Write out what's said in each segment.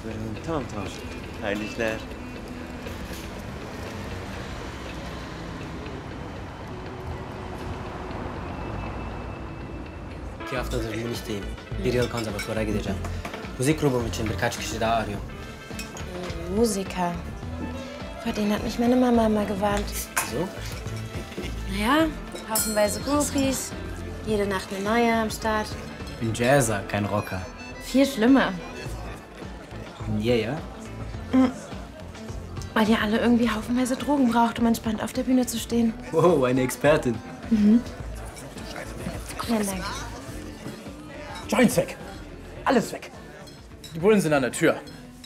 Tamam tamam. Hayırlı işler. 2 haftadır Münih'teyim. 1 yıl konservatuvara gideceğim. Musik grubum için birkaç kişi daha arıyorum. Musiker. Vor denen hat mich meine Mama immer gewarnt. So? Naja, haufenweise Groupies. Jede Nacht eine neue am Start. Ich bin Jazzer, kein Rocker. Viel schlimmer. Ja, ja. Weil ihr alle irgendwie haufenweise Drogen braucht, um entspannt auf der Bühne zu stehen. Wow, eine Expertin. Vielen Dank. Joints weg. Alles weg. Die Bullen sind an der Tür.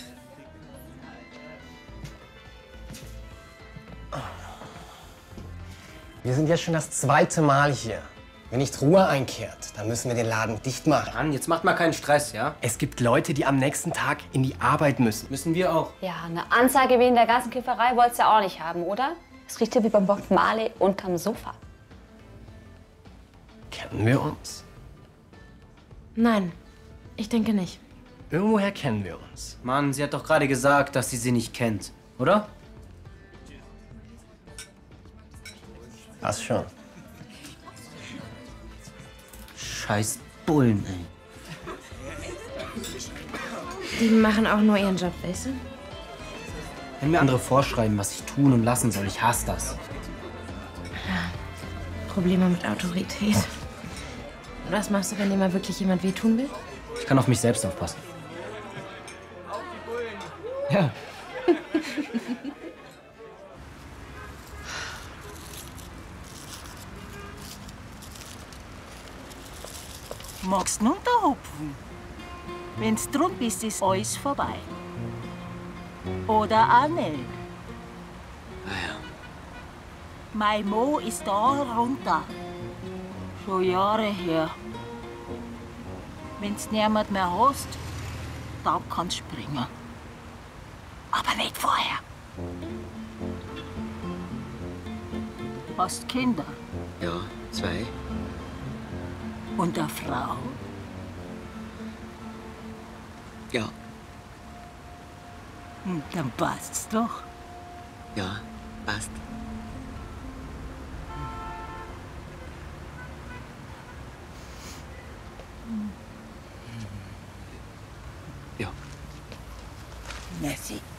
Wir sind jetzt schon das 2. Mal hier. Wenn nicht Ruhe einkehrt, dann müssen wir den Laden dicht machen. Mann, jetzt macht mal keinen Stress, ja? Es gibt Leute, die am nächsten Tag in die Arbeit müssen. Müssen wir auch. Ja, eine Anzeige wegen der ganzen Kifferei wollt's ja auch nicht haben, oder? Es riecht hier wie beim Bob Marley unterm Sofa. Kennen wir uns? Nein, ich denke nicht. Irgendwoher kennen wir uns. Mann, sie hat doch gerade gesagt, dass sie nicht kennt, oder? Was schon? Scheiß Bullen, ey. Die machen auch nur ihren Job, weißt du? Wenn mir andere vorschreiben, was ich tun und lassen soll, ich hasse das. Probleme mit Autorität. Und was machst du, wenn dir mal wirklich jemand wehtun will? Ich kann auf mich selbst aufpassen. Ja. Magst du runterhupfen? Wenn's drum bist, ist alles vorbei. Oder auch nicht. Mein Mo ist da runter. Schon Jahre her. Wenn's niemand mehr hast, dann kannst du springen. Aber nicht vorher. Hast Kinder Ja, 2. und eine Frau. Ja, Dann passt's doch. ja, passt. Ja. Merci.